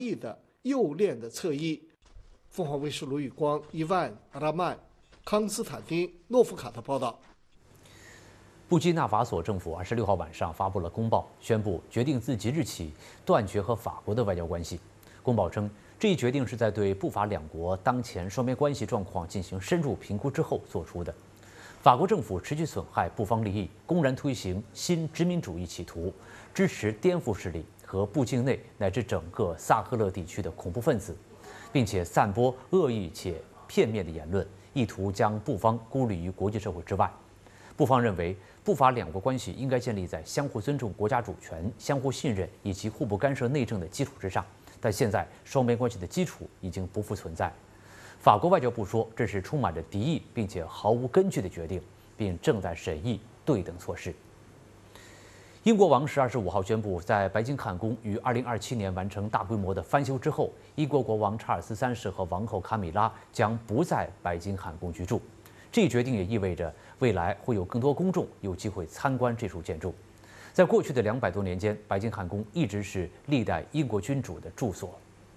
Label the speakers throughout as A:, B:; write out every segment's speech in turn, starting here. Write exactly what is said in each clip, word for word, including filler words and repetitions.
A: 翼的右链的侧翼。凤凰卫视卢宇光、伊万、阿拉曼、康斯坦丁、诺夫卡的报道。
B: 布基纳法索政府二十六号晚上发布了公报，宣布决定自即日起断绝和法国的外交关系。公报称，这一决定是在对布法两国当前双边关系状况进行深入评估之后做出的。法国政府持续损害布方利益，公然推行新殖民主义企图，支持颠覆势力和布境内乃至整个萨赫勒地区的恐怖分子，并且散播恶意且片面的言论，意图将布方孤立于国际社会之外。布方认为，布法两国关系应该建立在相互尊重国家主权、相互信任以及互不干涉内政的基础之上，但现在双边关系的基础已经不复存在。法国外交部说，这是充满着敌意并且毫无根据的决定，并正在审议对等措施。英国王室二十五号宣布，在白金汉宫于二零二七年完成大规模的翻修之后，英国国王查尔斯三世和王后卡米拉将不在白金汉宫居住。这一决定也意味着未来会有更多公众有机会参观这处建筑。在过去的两百多年间，白金汉宫一直是历代英国君主的住所。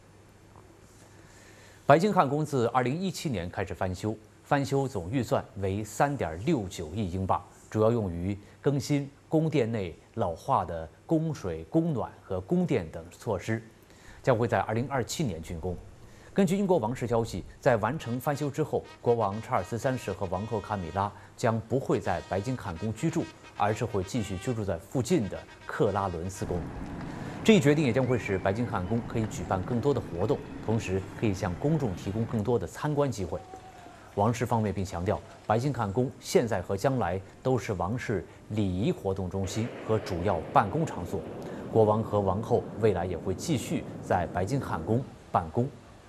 B: 白金汉宫自二零一七年开始翻修，翻修总预算为三点六九亿英镑，主要用于更新宫殿内老化的供水、供暖和供电等措施，将会在二零二七年竣工。根据英国王室消息，在完成翻修之后，国王查尔斯三世和王后卡米拉将不会在白金汉宫居住，而是会继续居住在附近的克拉伦斯宫。这一决定也将会使白金汉宫可以举办更多的活动，同时可以向公众提供更多的参观机会。王室方面并强调，白金汉宫现在和将来都是王室礼仪活动中心和主要办公场所，国王和王后未来也会继续在白金汉宫办公。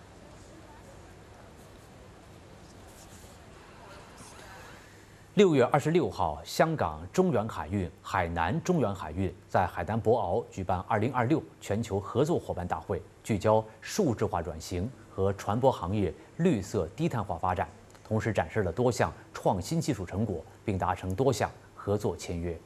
B: 六月二十六号，香港中远海运、海南中远海运在海南博鳌举办二零二六全球合作伙伴大会，聚焦数字化转型和船舶行业绿色低碳化发展，同时展示了多项创新技术成果，并达成多项合作签约。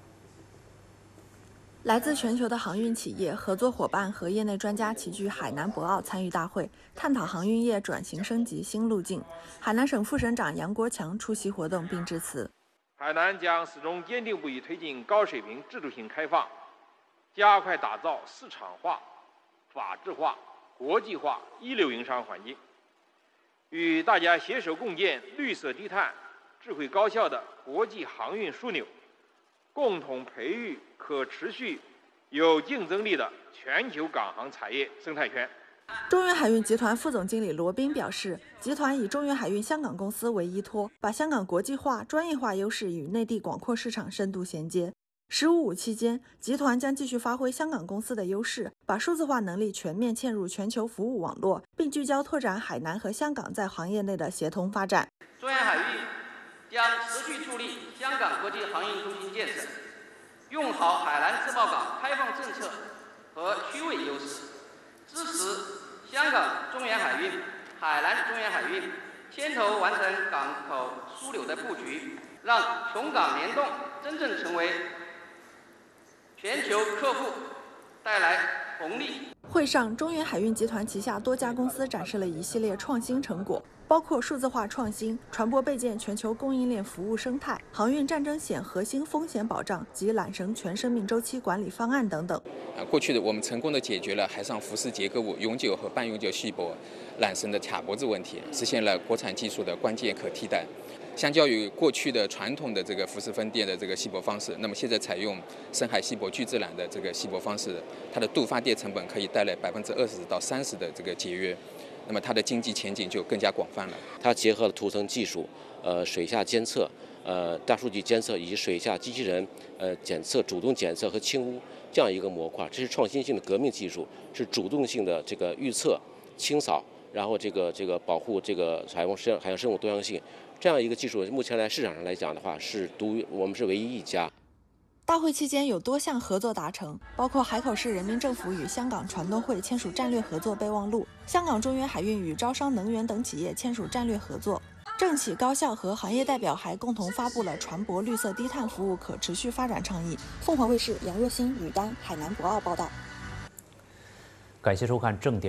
C: 来自全球的航运企业、合作伙伴和业内专家齐聚海南博鳌参与大会，探讨航运业转型升级新路径。海南省副省长杨国强出席活动并致辞。
D: 海南将始终坚定不移推进高水平制度性开放，加快打造市场化、法治化、国际化一流营商环境，与大家携手共建绿色低碳、智慧高效的国际航运枢纽，共同培育可持续、有竞争力的全球港航产业生态圈。
C: 中远海运集团副总经理罗斌表示，集团以中远海运香港公司为依托，把香港国际化、专业化优势与内地广阔市场深度衔接。十五五期间，集团将继续发挥香港公司的优势，把数字化能力全面嵌入全球服务网络，并聚焦拓展海南和香港在行业内的协同发展。
E: 中远海运将持续助力香港国际航运中心建设，用好海南自贸港开放政策和区位优势，支持香港中远海运、海南中远海运牵头完成港口枢纽的布局，让琼港联动真正成为全球客户带来红利。
C: 会上，中远海运集团旗下多家公司展示了一系列创新成果，包括数字化创新、船舶备件全球供应链服务生态、航运战争险核心风险保障及缆绳全生命周期管理方案等等。
F: 啊，过去的我们成功的解决了海上浮式结构物永久和半永久细泊缆绳的卡脖子问题，实现了国产技术的关键可替代。相较于过去的传统的这个浮式分电的这个细泊方式，那么现在采用深海细泊巨制缆的这个细泊方式，它的度发电成本可以带来百分之二十到三十的这个节约，那么它的经济前景就更加广泛了。
G: 它结合了图层技术、呃水下监测、呃大数据监测以及水下机器人呃检测、主动检测和清污这样一个模块，这是创新性的革命技术，是主动性的这个预测、清扫，然后这个这个保护这个海洋生海洋生物多样性。这样一个技术，目前在市场上来讲的话，是独我们是唯一一家。
C: 大会期间有多项合作达成，包括海口市人民政府与香港船东会签署战略合作备忘录，香港中远海运与招商能源等企业签署战略合作。政企高校和行业代表还共同发布了船舶绿色低碳服务可持续发展倡议。凤凰卫视杨若欣、吕丹，海南博鳌报道。
B: 感谢收看正点。